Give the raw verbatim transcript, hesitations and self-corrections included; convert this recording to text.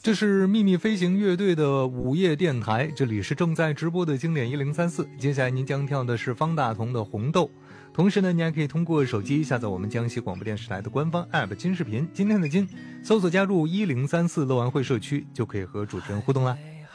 这是秘密飞行乐队的午夜电台，这里是正在直播的经典一零三四。接下来您将跳的是方大同的《红豆》，同时呢，你还可以通过手机下载我们江西广播电视台的官方 A P P 金视频，今天的金搜索加入一零三四乐玩会社区，就可以和主持人互动啦。